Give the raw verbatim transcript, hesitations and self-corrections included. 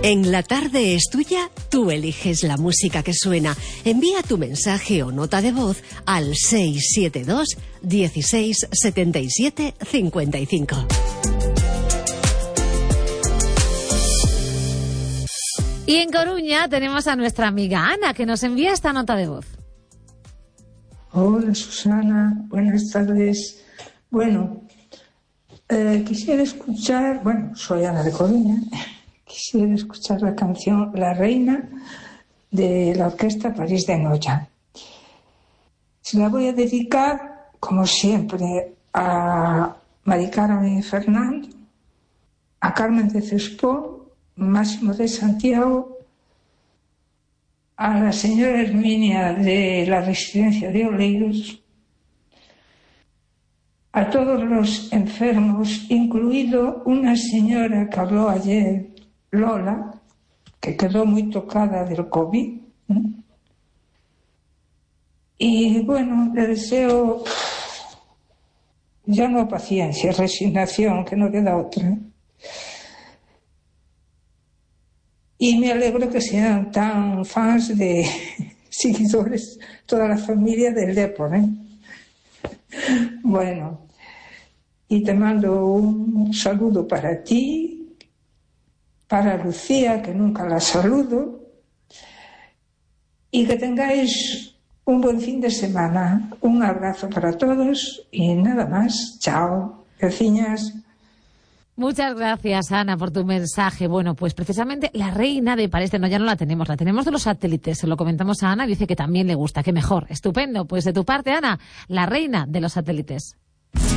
En La Tarde es Tuya, tú eliges la música que suena. Envía tu mensaje o nota de voz al seis siete dos, dieciséis, setenta y siete, cincuenta y cinco. Y en Coruña tenemos a nuestra amiga Ana, que nos envía esta nota de voz. Hola Susana, buenas tardes. Bueno, eh, quisiera escuchar, bueno, soy Ana de Coruña, quisiera escuchar la canción La Reina de la Orquesta París de Noya. Se la voy a dedicar, como siempre, a Mari Carmen Fernando, a Carmen de Cespó, Máximo de Santiago, a la señora Herminia de la Residencia de Oleiros, a todos los enfermos, incluido una señora que habló ayer, Lola, que quedó muy tocada del COVID. Y bueno, le deseo ya no paciencia, resignación, que no queda otra. Y me alegro que sean tan fans de seguidores, toda la familia del Depor, ¿eh? Bueno, y te mando un saludo para ti, para Lucía, que nunca la saludo, y que tengáis un buen fin de semana. Un abrazo para todos y nada más. Chao, vecinas. Muchas gracias, Ana, por tu mensaje. Bueno, pues precisamente La Reina de París de Noya no la tenemos, la tenemos de Los Satélites. Se lo comentamos a Ana y dice que también le gusta, que mejor. Estupendo. Pues de tu parte, Ana, La Reina de Los Satélites.